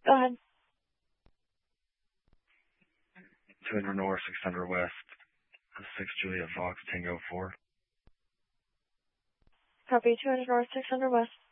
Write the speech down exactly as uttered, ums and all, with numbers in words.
Go ahead. two hundred North, six hundred West, six Juliet Fox, Tango four. Copy, two hundred North, six hundred West.